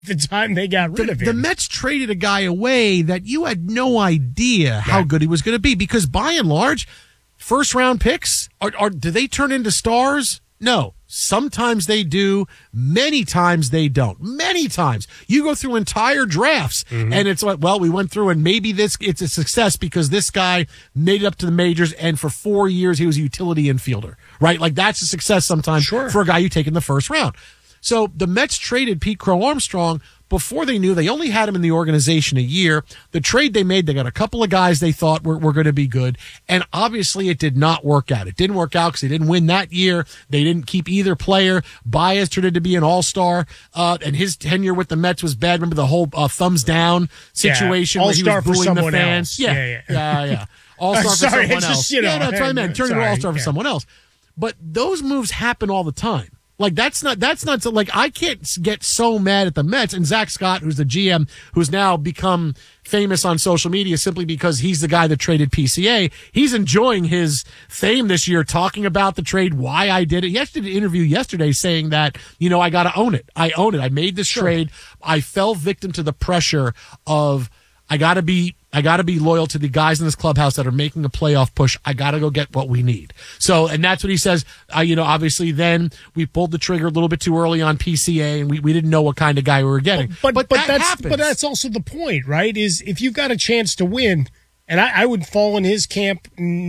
the time they got rid of him. The Mets traded a guy away that you had no idea how good he was going to be, because by and large, first-round picks, do they turn into stars? No. Sometimes they do. Many times they don't. Many times. You go through entire drafts, and it's like, well, we went through, and maybe it's a success because this guy made it up to the majors, and for 4 years he was a utility infielder, right? Like, that's a success sometimes for a guy you take in the first round. So the Mets traded Pete Crow Armstrong before they knew. They only had him in the organization a year. The trade they made, they got a couple of guys they thought were going to be good, and obviously it did not work out. It didn't work out because they didn't win that year. They didn't keep either player. Baez turned into be an all-star, and his tenure with the Mets was bad. Remember the whole thumbs down situation where he was booing the fans? Yeah. All-star for someone else. That's what I meant. Turning into all-star for someone else. But those moves happen all the time. Like, that's not so, like, I can't get so mad at the Mets and Zach Scott, who's the GM, who's now become famous on social media simply because he's the guy that traded PCA. He's enjoying his fame this year, talking about the trade, why I did it. He actually did an interview yesterday saying that, I got to own it. I own it. I made this trade. I fell victim to the pressure of, I got to be loyal to the guys in this clubhouse that are making a playoff push. I got to go get what we need. So, and that's what he says. Obviously then we pulled the trigger a little bit too early on PCA, and we didn't know what kind of guy we were getting. But that's also the point, right? Is if you've got a chance to win, and I would fall in his camp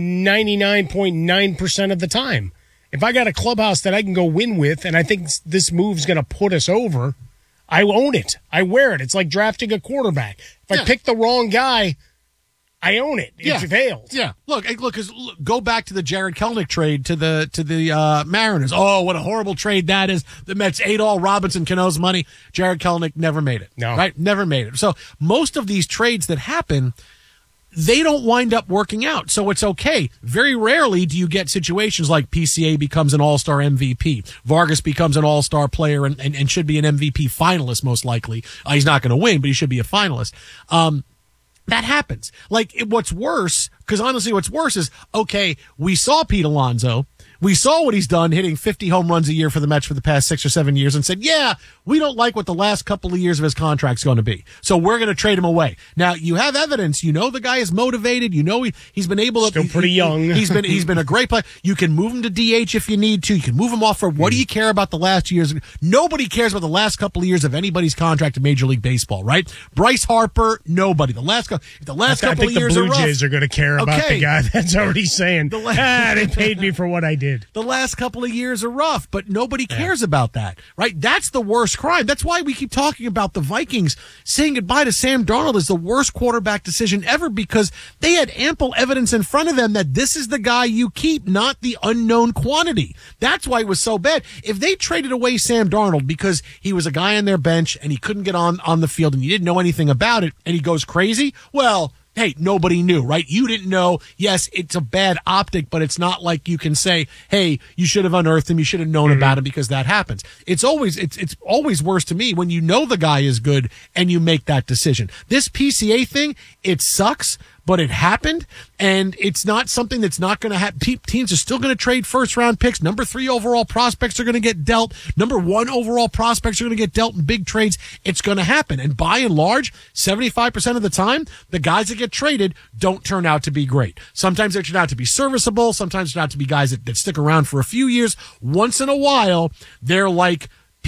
99.9% of the time. If I got a clubhouse that I can go win with, and I think this move's going to put us over, I own it. I wear it. It's like drafting a quarterback. If I pick the wrong guy, I own it. It fails. Yeah. Look, go back to the Jared Kelenic trade to the Mariners. Oh, what a horrible trade that is. The Mets ate all Robinson Cano's money. Jared Kelenic never made it. No. Right? Never made it. So most of these trades that happen, they don't wind up working out. So it's okay. Very rarely do you get situations like PCA becomes an all-star MVP. Vargas becomes an all-star player and should be an MVP finalist, most likely. He's not going to win, but he should be a finalist. That happens. What's worse, because honestly what's worse is, okay, we saw Pete Alonso. We saw what he's done, hitting 50 home runs a year for the Mets for the past 6 or 7 years, and said, yeah, we don't like what the last couple of years of his contract's going to be. So we're going to trade him away. Now, you have evidence. The guy is motivated. He's been able to. Still pretty young. He's been a great player. You can move him to DH if you need to. You can move him off for, what do you care about the last years? Nobody cares about the last couple of years of anybody's contract in Major League Baseball, right? Bryce Harper, nobody. The last couple of years are rough. I think the Blue Jays are going to care about the guy that's already saying, they paid me for what I did. The last couple of years are rough, but nobody cares about that, right? That's the worst crime. That's why we keep talking about the Vikings saying goodbye to Sam Darnold is the worst quarterback decision ever, because they had ample evidence in front of them that this is the guy you keep, not the unknown quantity. That's why it was so bad. If they traded away Sam Darnold because he was a guy on their bench and he couldn't get on the field and you didn't know anything about it and he goes crazy, well, hey, nobody knew, right? You didn't know. Yes, it's a bad optic, but it's not like you can say, hey, you should have unearthed him. You should have known about him, because that happens. It's always worse to me when you know the guy is good and you make that decision. This PCA thing, it sucks, but it happened, and it's not something that's not going to happen. Teams are still going to trade first-round picks. Number 3 overall prospects are going to get dealt. Number 1 overall prospects are going to get dealt in big trades. It's going to happen. And by and large, 75% of the time, the guys that get traded don't turn out to be great. Sometimes they turn out to be serviceable. Sometimes they turn out to be guys that stick around for a few years. Once in a while, they're like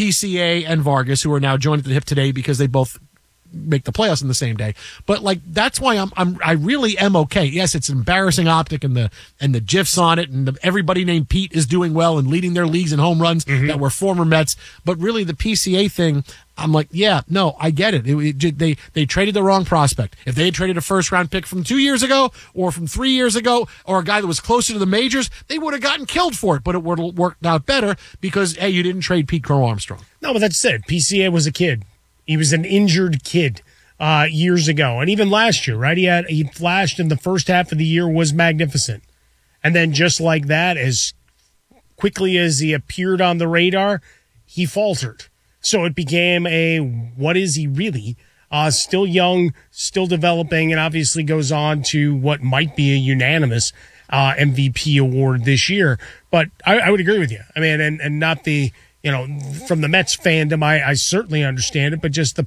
PCA and Vargas, who are now joined at the hip today because they both make the playoffs in the same day. But that's why I really am okay. Yes, it's embarrassing optic and the GIFs on it, and everybody named Pete is doing well and leading their leagues in home runs that were former Mets. But really the PCA thing, I'm like, yeah, no, I get it. They traded the wrong prospect. If they had traded a first round pick from 2 years ago or from 3 years ago, or a guy that was closer to the majors, they would have gotten killed for it, but it would have worked out better because, hey, you didn't trade Pete Crow Armstrong. No, but that's it. PCA was a kid. He was an injured kid years ago, and even last year, right? He flashed in the first half of the year, was magnificent, and then just like that, as quickly as he appeared on the radar, he faltered. So it became what is he really? Still young, still developing, and obviously goes on to what might be a unanimous MVP award this year. But I would agree with you. I mean, and not the from the Mets fandom, I certainly understand it, but just the